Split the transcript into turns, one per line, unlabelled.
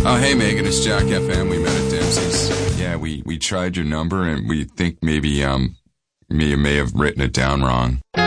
Oh, hey, Megan, it's Jack FM. We met at Dempsey's. Yeah, we tried your number, and we think maybe you may have written it down wrong.